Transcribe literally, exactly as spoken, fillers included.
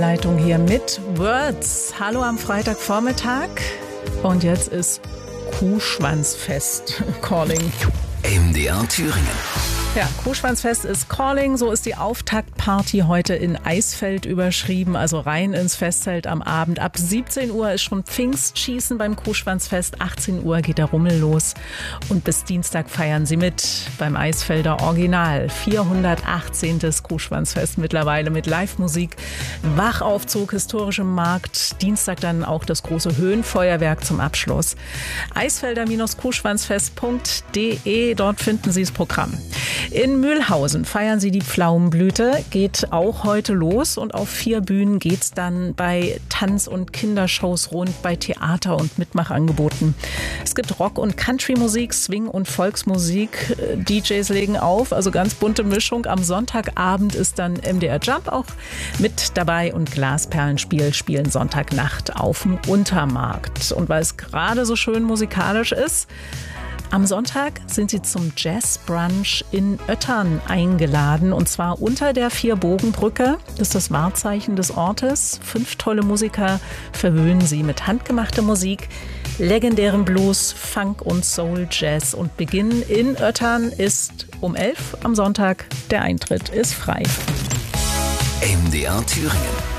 Leitung hier mit Words. Hallo am Freitagvormittag. Und jetzt ist Kuhschwanzfest calling. M D R Thüringen. Ja, Kuhschwanzfest ist calling, so ist die Auftaktparty heute in Eisfeld überschrieben, also rein ins Festzelt am Abend. Ab siebzehn Uhr ist schon Pfingstschießen beim Kuhschwanzfest, achtzehn Uhr geht der Rummel los und bis Dienstag feiern sie mit beim Eisfelder Original. vierhundertachtzehn. Kuhschwanzfest mittlerweile mit Live-Musik, Wachaufzug, historischem Markt, Dienstag dann auch das große Höhenfeuerwerk zum Abschluss. eisfelder Kuhschwanzfest punkt de, dort finden Sie das Programm. In Mühlhausen feiern sie die Pflaumenblüte, geht auch heute los und auf vier Bühnen geht's dann bei Tanz- und Kindershows rund, bei Theater- und Mitmachangeboten. Es gibt Rock- und Country-Musik, Swing- und Volksmusik, D Js legen auf, also ganz bunte Mischung. Am Sonntagabend ist dann M D R Jump auch mit dabei und Glasperlenspiel spielen Sonntagnacht auf dem Untermarkt. Und weil es gerade so schön musikalisch ist, am Sonntag sind sie zum Jazz-Brunch in Öttern eingeladen und zwar unter der Vier-Bogen-Brücke. Das ist das Wahrzeichen des Ortes. Fünf tolle Musiker verwöhnen sie mit handgemachter Musik, legendärem Blues, Funk und Soul-Jazz. Und Beginn in Öttern ist um elf am Sonntag. Der Eintritt ist frei. M D R Thüringen.